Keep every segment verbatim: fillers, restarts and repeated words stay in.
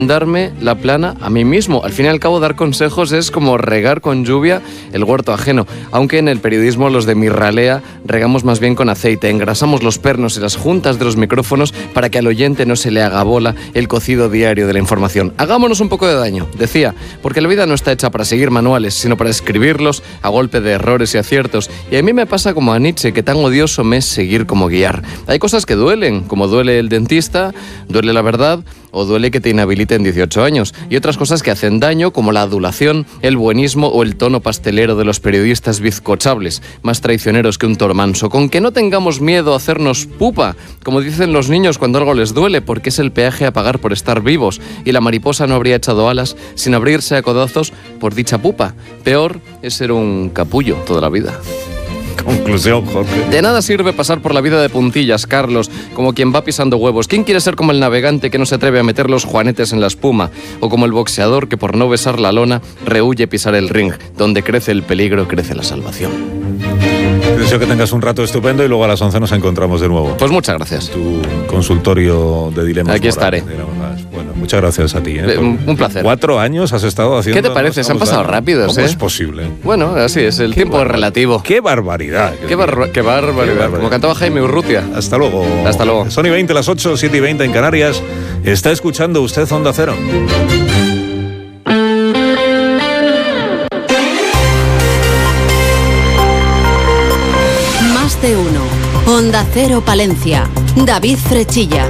darme la plana a mí mismo. Al fin y al cabo, dar consejos es como regar con lluvia el huerto ajeno, aunque en el periodismo los de mi ralea regamos más bien con aceite, engrasamos los pernos y las juntas de los micrófonos para que al oyente no se le haga bola el cocido diario de la información. Hagámonos un poco de daño, decía, porque la vida no está hecha para seguir manuales, sino para escribirlos a golpe de errores y aciertos. Y a mí me pasa como a Nietzsche, que tan odioso me es seguir como guiar. Hay cosas que duelen, como duele el dentista, duele la verdad, o duele que te inhabiliten dieciocho años, y otras cosas que hacen daño, como la adulación, el buenismo o el tono pastelero de los periodistas bizcochables, más traicioneros que un toro manso. Con que no tengamos miedo a hacernos pupa, como dicen los niños cuando algo les duele, porque es el peaje a pagar por estar vivos, y la mariposa no habría echado alas sin abrirse a codazos por dicha pupa. Peor es ser un capullo toda la vida. Conclusión, Jorge. De nada sirve pasar por la vida de puntillas, Carlos, como quien va pisando huevos. ¿Quién quiere ser como el navegante que no se atreve a meter los juanetes en la espuma? O como el boxeador que por no besar la lona rehuye pisar el ring. Donde crece el peligro, crece la salvación. Te deseo que tengas un rato estupendo y luego a las once nos encontramos de nuevo. Pues muchas gracias. Tu consultorio de dilemas Aquí morales, estaré. Bueno, muchas gracias a ti. ¿eh? Un, un placer. Cuatro años has estado haciendo... ¿Qué te parece? Se han pasado rápidos, ¿Cómo ¿eh? es posible? Bueno, así es, el tiempo es relativo. ¡Qué barbaridad! ¡Qué, bar qué, barbaridad. qué barbaridad! Como cantaba Jaime Urrutia. Hasta luego. Hasta luego. Son y veinte, las ocho, siete y veinte en Canarias. Está escuchando usted Onda Cero. Más de uno. Onda Cero Palencia. David Frechilla.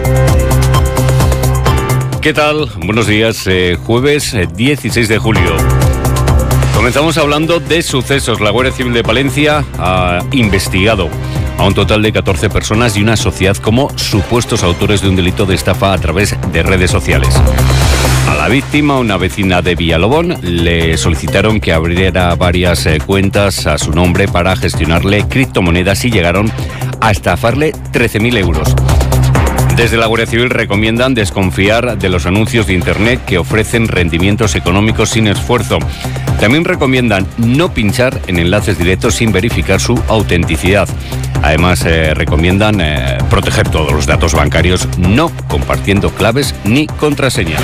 ¿Qué tal? Buenos días. Eh, jueves eh, dieciséis de julio. Comenzamos hablando de sucesos. La Guardia Civil de Palencia ha investigado a un total de catorce personas y una sociedad como supuestos autores de un delito de estafa a través de redes sociales. A la víctima, una vecina de Villalobón, le solicitaron que abriera varias eh, cuentas a su nombre para gestionarle criptomonedas y llegaron a estafarle trece mil euros. Desde la Guardia Civil recomiendan desconfiar de los anuncios de Internet que ofrecen rendimientos económicos sin esfuerzo. También recomiendan no pinchar en enlaces directos sin verificar su autenticidad. Además, eh, recomiendan eh, proteger todos los datos bancarios, no compartiendo claves ni contraseñas.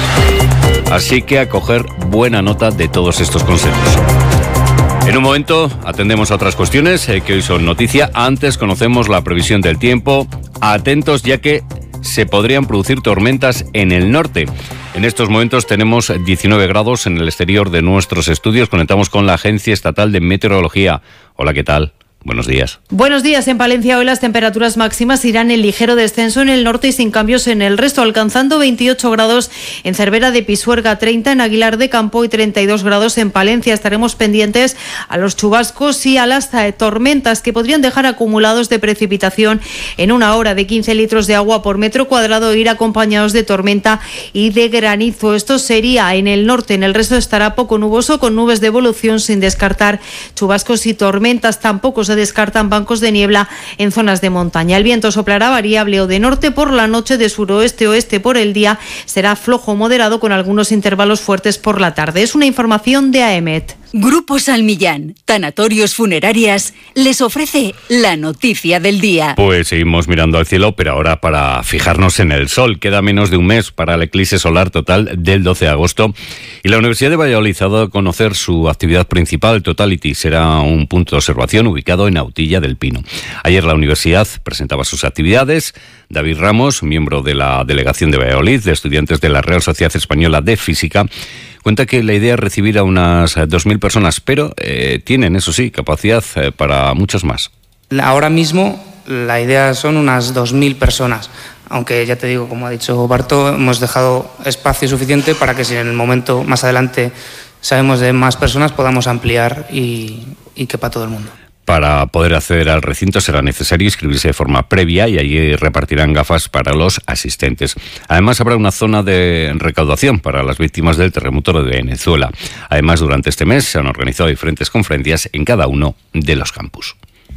Así que a coger buena nota de todos estos consejos. En un momento atendemos a otras cuestiones eh, que hoy son noticia. Antes conocemos la previsión del tiempo. Atentos, ya que se podrían producir tormentas en el norte. En estos momentos tenemos diecinueve grados en el exterior de nuestros estudios. Conectamos con la Agencia Estatal de Meteorología. Hola, ¿qué tal? Buenos días. Buenos días. En Palencia hoy las temperaturas máximas irán en ligero descenso en el norte y sin cambios en el resto, alcanzando veintiocho grados en Cervera de Pisuerga, treinta en Aguilar de Campo y treinta y dos grados en Palencia. Estaremos pendientes a los chubascos y a las tormentas que podrían dejar acumulados de precipitación en una hora de quince litros de agua por metro cuadrado e ir acompañados de tormenta y de granizo. Esto sería en el norte. En el resto estará poco nuboso con nubes de evolución sin descartar chubascos y tormentas. Tampoco se descartan bancos de niebla en zonas de montaña. El viento soplará variable o de norte por la noche, de suroeste-oeste por el día. Será flojo moderado con algunos intervalos fuertes por la tarde. Es una información de A E M E T. Grupo Salmillán, Tanatorios Funerarias, les ofrece la noticia del día. Pues seguimos mirando al cielo, pero ahora para fijarnos en el sol. Queda menos de un mes para el eclipse solar total del doce de agosto y la Universidad de Valladolid ha dado a conocer su actividad principal, Totality. Será un punto de observación ubicado en Autilla del Pino. Ayer la universidad presentaba sus actividades. David Ramos, miembro de la Delegación de Valladolid, de estudiantes de la Real Sociedad Española de Física, cuenta que la idea es recibir a unas dos mil personas, pero eh, tienen, eso sí, capacidad eh, para muchos más. Ahora mismo la idea son unas dos mil personas, aunque ya te digo, como ha dicho Barto, hemos dejado espacio suficiente para que si en el momento más adelante sabemos de más personas podamos ampliar y, y quepa todo el mundo. Para poder acceder al recinto será necesario inscribirse de forma previa y allí repartirán gafas para los asistentes. Además, habrá una zona de recaudación para las víctimas del terremoto de Venezuela. Además, durante este mes se han organizado diferentes conferencias en cada uno de los campus.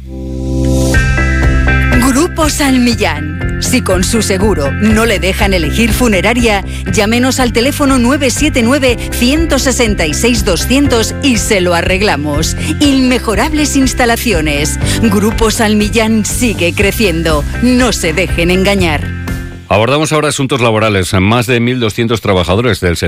Grupo Salmillán. Si con su seguro no le dejan elegir funeraria, llámenos al teléfono nueve siete nueve, uno seis seis, doscientos y se lo arreglamos. Inmejorables instalaciones. Grupo Salmillán sigue creciendo. No se dejen engañar. Abordamos ahora asuntos laborales. Más de mil doscientos trabajadores del sector